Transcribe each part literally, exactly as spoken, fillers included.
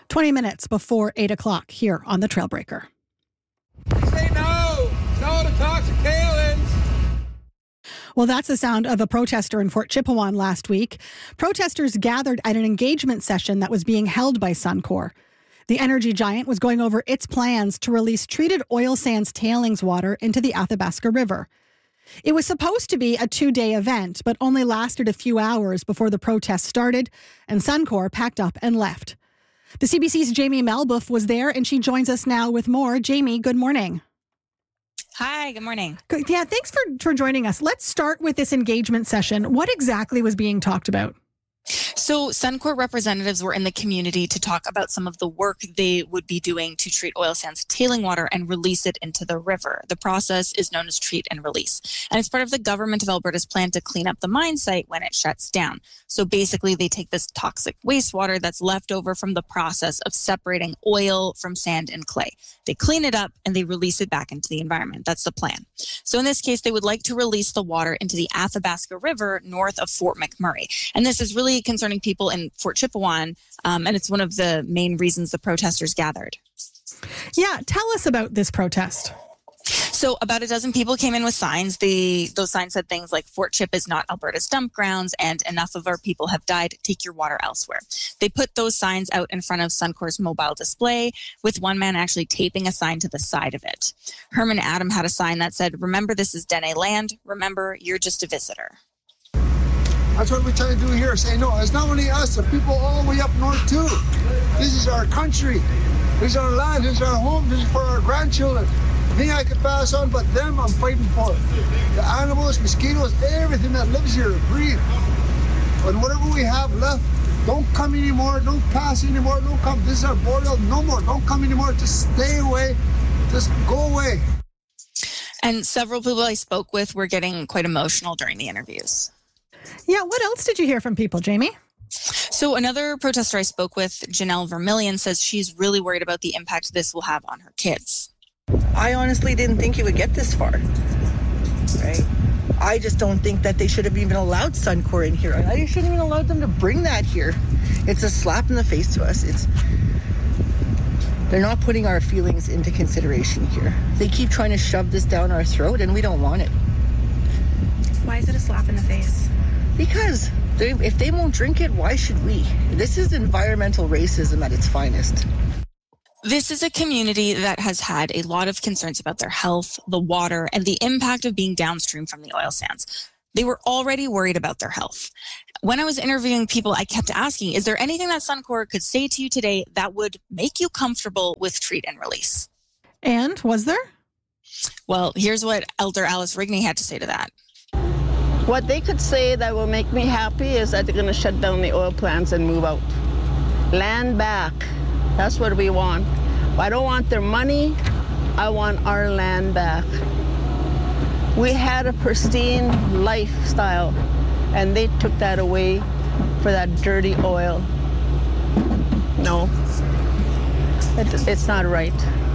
twenty minutes before eight o'clock here on the Trailbreaker. Say no! No to toxic tailings! Well, that's the sound of a protester in Fort Chipewyan last week. Protesters gathered at an engagement session that was being held by Suncor. The energy giant was going over its plans to release treated oil sands tailings water into the Athabasca River. It was supposed to be a two-day event, but only lasted a few hours before the protest started, and Suncor packed up and left. The C B C's Jamie Melbuff was there, and she joins us now with more. Jamie, good morning. Hi, good morning. Good. Yeah, thanks for, for joining us. Let's start with this engagement session. What exactly was being talked about? So Suncor representatives were in the community to talk about some of the work they would be doing to treat oil sands tailing water and release it into the river. The process is known as treat and release. And it's part of the government of Alberta's plan to clean up the mine site when it shuts down. So basically they take this toxic wastewater that's left over from the process of separating oil from sand and clay. They clean it up and they release it back into the environment. That's the plan. So in this case, they would like to release the water into the Athabasca River north of Fort McMurray. And this is really concerning people in Fort Chipewyan, um, and it's one of the main reasons the protesters gathered. Yeah, tell us about this protest. So about a dozen people came in with signs. They, those signs said things like, Fort Chip is not Alberta's dump grounds, and enough of our people have died, take your water elsewhere. They put those signs out in front of Suncor's mobile display, with one man actually taping a sign to the side of it. Herman Adam had a sign that said, remember this is Dene land, remember you're just a visitor. That's what we're trying to do here, say no, it's not only us, the people all the way up north too. This is our country, this is our land, this is our home, this is for our grandchildren. Me I could pass on, but them I'm fighting for. The animals, mosquitoes, everything that lives here, breathe. And whatever we have left, don't come anymore, don't pass anymore, don't come. This is our border, no more, don't come anymore, just stay away, just go away. And several people I spoke with were getting quite emotional during the interviews. Yeah, what else did you hear from people, Jamie? So another protester I spoke with, Janelle Vermillion, says she's really worried about the impact this will have on her kids. I honestly didn't think it would get this far, right? I just don't think that they should have even allowed Suncor in here. I shouldn't even allowed them to bring that here. It's a slap in the face to us. It's They're not putting our feelings into consideration here. They keep trying to shove this down our throat, and we don't want it. Why is it a slap in the face? Because they, if they won't drink it, why should we? This is environmental racism at its finest. This is a community that has had a lot of concerns about their health, the water, and the impact of being downstream from the oil sands. They were already worried about their health. When I was interviewing people, I kept asking, is there anything that Suncor could say to you today that would make you comfortable with treat and release? And was there? Well, here's what Elder Alice Rigney had to say to that. What they could say that will make me happy is that they're going to shut down the oil plants and move out. Land back. That's what we want. I don't want their money. I want our land back. We had a pristine lifestyle, and they took that away for that dirty oil. No, it, it's not right.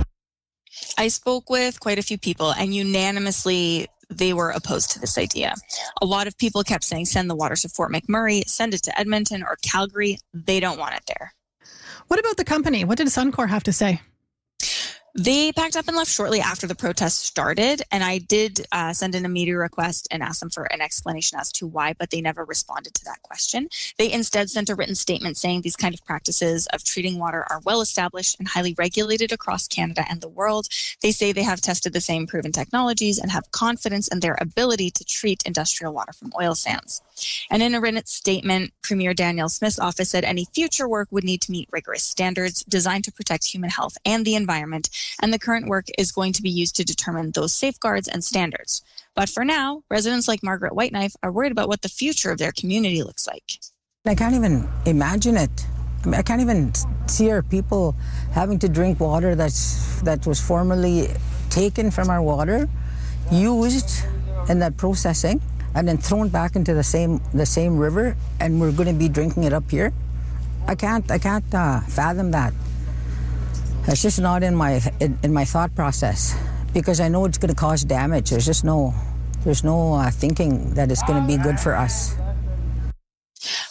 I spoke with quite a few people, and unanimously they were opposed to this idea. A lot of people kept saying, send the water to Fort McMurray, send it to Edmonton or Calgary. They don't want it there. What about the company? What did Suncor have to say? They packed up and left shortly after the protest started, and I did uh, send in a media request and ask them for an explanation as to why, but they never responded to that question. They instead sent a written statement saying these kind of practices of treating water are well established and highly regulated across Canada and the world. They say they have tested the same proven technologies and have confidence in their ability to treat industrial water from oil sands. And in a written statement, Premier Danielle Smith's office said any future work would need to meet rigorous standards designed to protect human health and the environment, and the current work is going to be used to determine those safeguards and standards. But for now, residents like Margaret Whiteknife are worried about what the future of their community looks like. I can't even imagine it. I mean, I can't even see our people having to drink water that's that was formerly taken from our water, used in that processing, and then thrown back into the same the same river, and we're going to be drinking it up here. I can't I can't uh, fathom that. It's just not in my in, in my thought process, because I know it's going to cause damage. There's just no there's no uh, thinking that it's going to be good for us.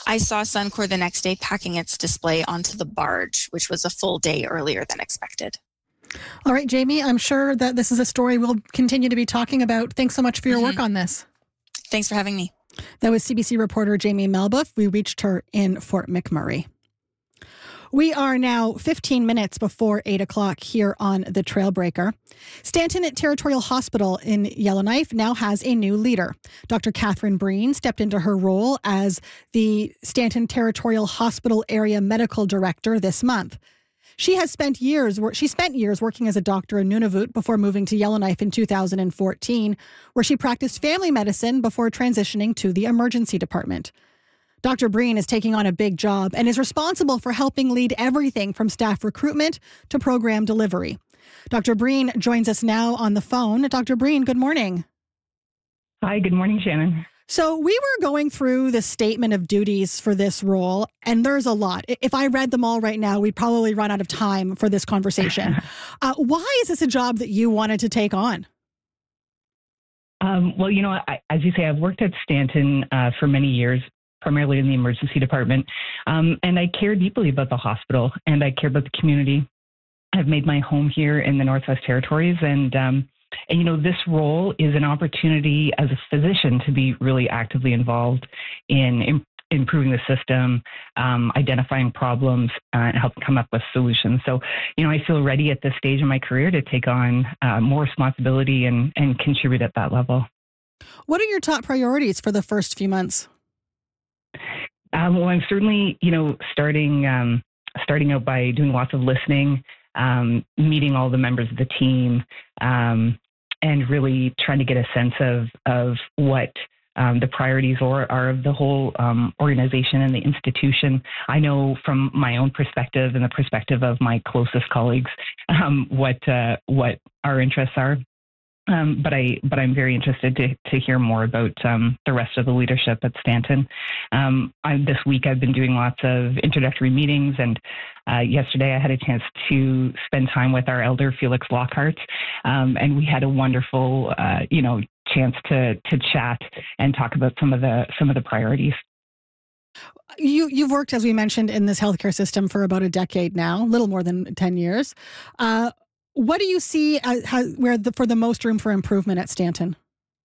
I saw Suncor the next day packing its display onto the barge, which was a full day earlier than expected. All right, Jamie, I'm sure that this is a story we'll continue to be talking about. Thanks so much for your mm-hmm. work on this. Thanks for having me. That was C B C reporter Jamie Melbuff. We reached her in Fort McMurray. We are now fifteen minutes before eight o'clock here on The Trailbreaker. Stanton Territorial Hospital in Yellowknife now has a new leader. Doctor Catherine Breen stepped into her role as the Stanton Territorial Hospital Area Medical Director this month. She has spent years, she spent years working as a doctor in Nunavut before moving to Yellowknife in two thousand fourteen, where she practiced family medicine before transitioning to the emergency department. Doctor Breen is taking on a big job and is responsible for helping lead everything from staff recruitment to program delivery. Doctor Breen joins us now on the phone. Doctor Breen, good morning. Hi, good morning, Shannon. So we were going through the statement of duties for this role, and there's a lot. If I read them all right now, we'd probably run out of time for this conversation. uh, why is this a job that you wanted to take on? Um, well, you know, I, as you say, I've worked at Stanton uh, for many years, primarily in the emergency department. Um, and I care deeply about the hospital and I care about the community. I've made my home here in the Northwest Territories. And, um, and, you know, this role is an opportunity as a physician to be really actively involved in imp- improving the system, um, identifying problems, uh, and helping come up with solutions. So, you know, I feel ready at this stage in my career to take on uh, more responsibility and, and contribute at that level. What are your top priorities for the first few months? Um, well, I'm certainly, you know, starting um, starting out by doing lots of listening, um, meeting all the members of the team, um, and really trying to get a sense of of what um, the priorities are, are of the whole um, organization and the institution. I know from my own perspective and the perspective of my closest colleagues um, what uh, what our interests are. Um, but I, but I'm very interested to, to hear more about um, the rest of the leadership at Stanton. Um, I, this week I've been doing lots of introductory meetings, and uh, yesterday I had a chance to spend time with our elder Felix Lockhart, um, and we had a wonderful, uh, you know, chance to to chat and talk about some of the some of the priorities. You, you've worked, as we mentioned, in this healthcare system for about a decade now, a little more than ten years. Uh, What do you see as, how, where the, for the most room for improvement at Stanton?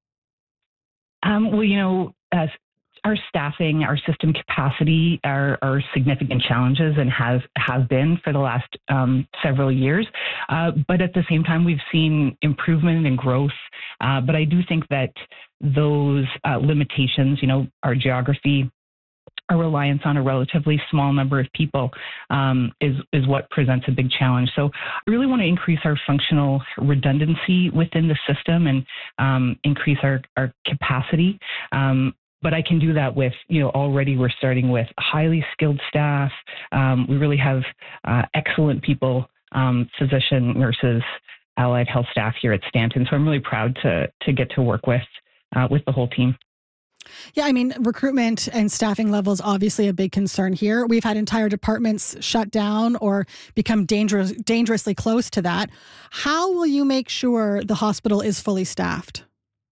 Um, well, you know, uh, our staffing, our system capacity are, are significant challenges and has have been for the last um, several years. Uh, but at the same time, we've seen improvement and growth. Uh, but I do think that those uh, limitations, you know, our geography, our reliance on a relatively small number of people um, is, is what presents a big challenge. So I really want to increase our functional redundancy within the system and um, increase our, our capacity. Um, but I can do that with, you know, already we're starting with highly skilled staff. Um, we really have uh, excellent people, um, physician, nurses, allied health staff here at Stanton. So I'm really proud to to get to work with uh, with the whole team. Yeah, I mean, recruitment and staffing levels obviously a big concern here. We've had entire departments shut down or become dangerous, dangerously close to that. How will you make sure the hospital is fully staffed?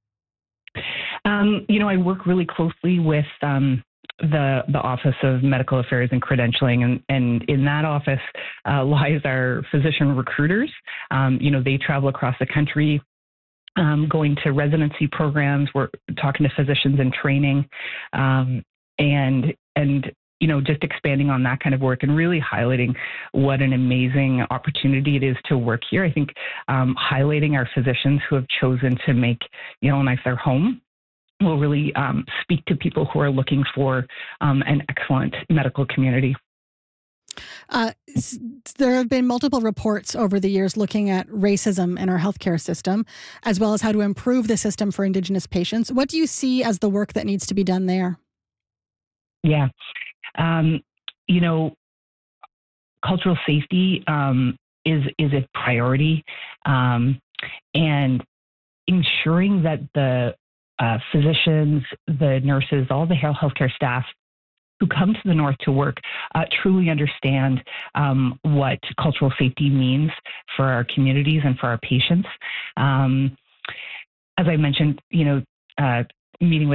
Um, you know, I work really closely with um, the the Office of Medical Affairs and Credentialing, and, and in that office uh, lies our physician recruiters. Um, you know, they travel across the country. Um, going to residency programs, we're talking to physicians in training, um, and and you know just expanding on that kind of work and really highlighting what an amazing opportunity it is to work here. I think um, highlighting our physicians who have chosen to make Yellowknife their home will really um, speak to people who are looking for um, an excellent medical community. Uh, there have been multiple reports over the years looking at racism in our healthcare system, as well as how to improve the system for Indigenous patients. What do you see as the work that needs to be done there? Yeah. Um, you know, cultural safety um, is, is a priority, um, and ensuring that the uh, physicians, the nurses, all the healthcare staff who come to the North to work uh, truly understand um, what cultural safety means for our communities and for our patients. Um, as I mentioned, you know, uh, meeting with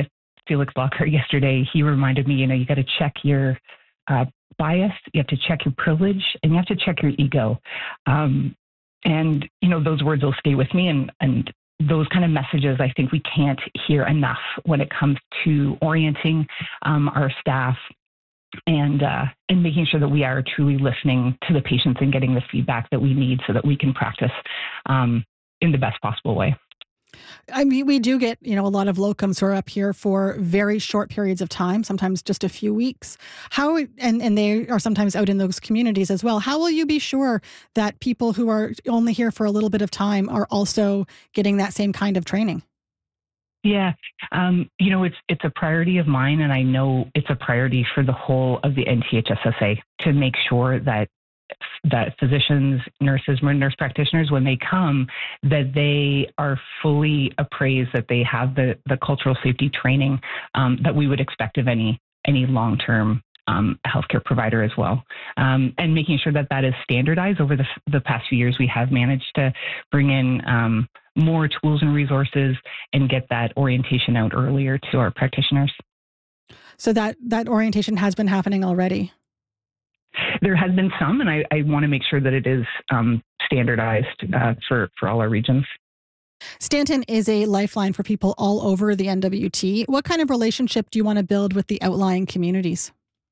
Felix Lockhart yesterday, he reminded me, you know, you got to check your uh, bias, you have to check your privilege, and you have to check your ego. Um, and, you know, those words will stay with me. And, and those kind of messages, I think we can't hear enough when it comes to orienting um, our staff and uh, and making sure that we are truly listening to the patients and getting the feedback that we need so that we can practice um, in the best possible way. I mean, we do get, you know, a lot of locums who are up here for very short periods of time, sometimes just a few weeks. How, and, and they are sometimes out in those communities as well. How will you be sure that people who are only here for a little bit of time are also getting that same kind of training? Yeah, um, you know, it's it's a priority of mine, and I know it's a priority for the whole of the N T H S S A to make sure that that physicians, nurses, nurse practitioners, when they come, that they are fully appraised, that they have the the cultural safety training um, that we would expect of any any long-term um, healthcare provider as well, um, and making sure that that is standardized. Over the the past few years, we have managed to bring in Um, more tools and resources and get that orientation out earlier to our practitioners. So that, that orientation has been happening already? There has been some, and I, I want to make sure that it is um, standardized uh, for, for all our regions. Stanton is a lifeline for people all over the N W T. What kind of relationship do you want to build with the outlying communities?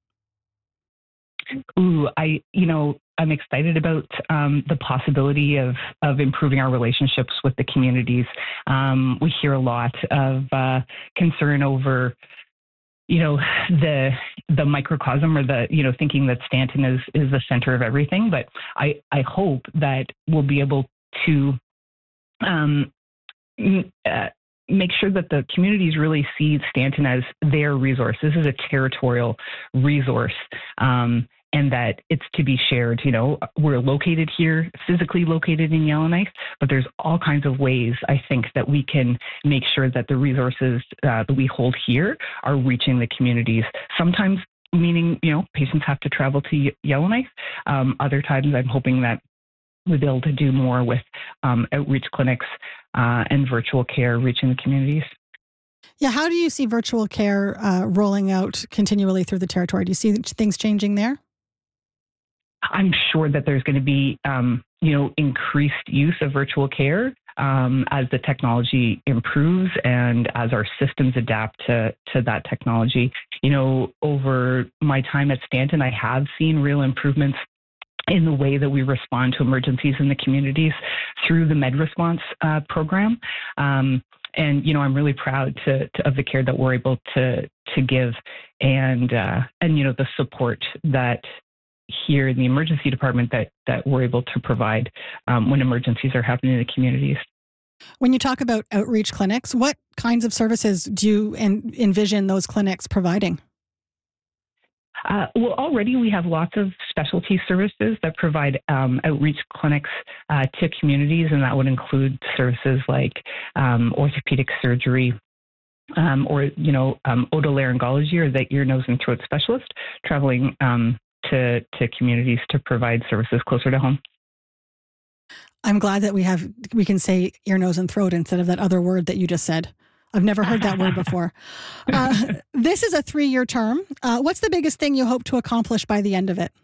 Ooh, I, you know, I'm excited about um, the possibility of of improving our relationships with the communities. Um, we hear a lot of uh, concern over, you know, the the microcosm or the, you know, thinking that Stanton is is the center of everything. But I I hope that we'll be able to um, uh, make sure that the communities really see Stanton as their resource. This is a territorial resource. Um, and that it's to be shared. You know, we're located here, physically located in Yellowknife, but there's all kinds of ways, I think, that we can make sure that the resources uh, that we hold here are reaching the communities. Sometimes meaning, you know, patients have to travel to Yellowknife. Um, other times I'm hoping that we'll be able to do more with um, outreach clinics uh, and virtual care reaching the communities. Yeah, how do you see virtual care uh, rolling out continually through the territory? Do you see things changing there? I'm sure that there's going to be, um, you know, increased use of virtual care um, as the technology improves and as our systems adapt to, to that technology. You know, over my time at Stanton, I have seen real improvements in the way that we respond to emergencies in the communities through the MedResponse uh, program. Um, and, you know, I'm really proud to, to, of the care that we're able to to give and, uh, and you know, the support that here in the emergency department that, that we're able to provide um, when emergencies are happening in the communities. When you talk about outreach clinics, what kinds of services do you en- envision those clinics providing? Uh, well, already we have lots of specialty services that provide um, outreach clinics uh, to communities, and that would include services like um, orthopedic surgery, um, or, you know, um, otolaryngology, or the ear, nose, and throat specialist, traveling um, to, to communities to provide services closer to home. I'm glad that we have we can say ear, nose, and throat instead of that other word that you just said. I've never heard that word before. Uh, this is a three-year term. Uh, what's the biggest thing you hope to accomplish by the end of it?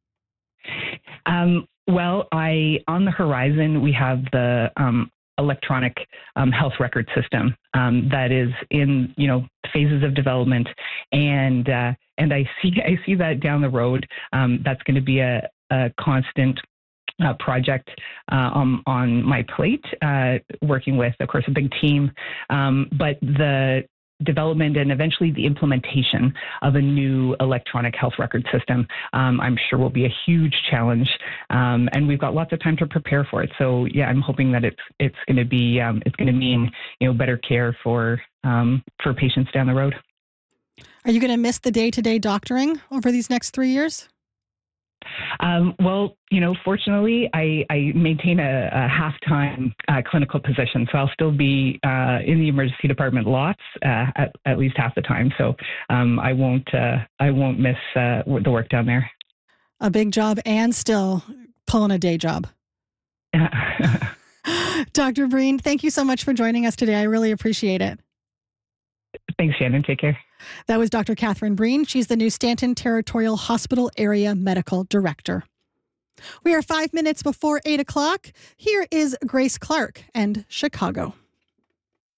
Um, well, I on the horizon, we have the um, electronic um, health record system um, that is in, you know, phases of development, and uh, and I see I see that down the road. Um, that's going to be a, a constant Uh, project uh, um, on my plate, uh, working with, of course, a big team. Um, but the development and eventually the implementation of a new electronic health record system, um, I'm sure will be a huge challenge. Um, and we've got lots of time to prepare for it. So yeah, I'm hoping that it's it's going to be um, it's going to mean, you know, better care for um, for patients down the road. Are you going to miss the day-to-day doctoring over these next three years? Um, well, you know, fortunately, I, I maintain a, a half-time uh, clinical position, so I'll still be uh, in the emergency department lots uh, at, at least half the time. So um, I won't uh, I won't miss uh, the work down there. A big job and still pulling a day job. Doctor Breen, thank you so much for joining us today. I really appreciate it. Thanks, Shannon. Take care. That was Doctor Catherine Breen. She's the new Stanton Territorial Hospital Area Medical Director. We are five minutes before eight o'clock. Here is Grace Clark and Chicago.